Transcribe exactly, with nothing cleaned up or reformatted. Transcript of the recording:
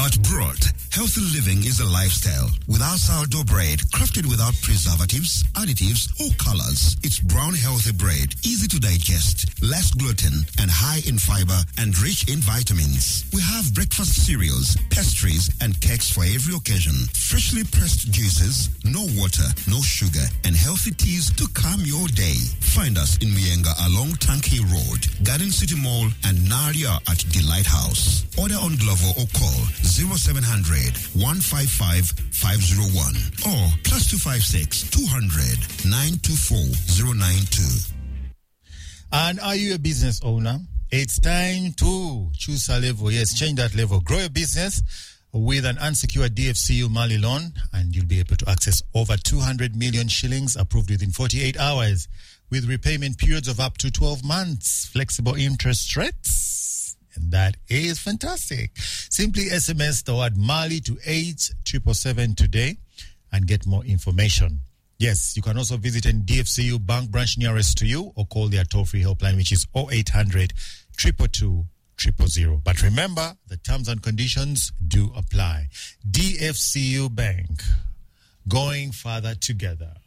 At Broad, healthy living is a lifestyle. With our sourdough bread, crafted without preservatives, additives, or colors, it's brown healthy bread, easy to digest, less gluten, and high in fiber and rich in vitamins. We have breakfast cereals, pastries, and cakes for every occasion. Freshly pressed juices, no water, no sugar, and healthy teas to calm your day. Find us in Mienga along Tanki Road, Garden City Mall, and Naria at Delight House. Order on Glovo or call zero seven hundred, one five five, five zero one or plus two five six, two hundred, nine two four zero nine two. And are you a business owner? It's time to choose a level. Yes, change that level. Grow your business with an unsecured D F C U Mali loan, and you'll be able to access over two hundred million shillings approved within forty-eight hours with repayment periods of up to twelve months, flexible interest rates. And that is fantastic. Simply S M S the word Mali to eight seven seven seven today and get more information. Yes, you can also visit an D F C U bank branch nearest to you or call their toll-free helpline, which is oh eight hundred, two two two, zero zero zero. But remember, the terms and conditions do apply. D F C U Bank, going further together.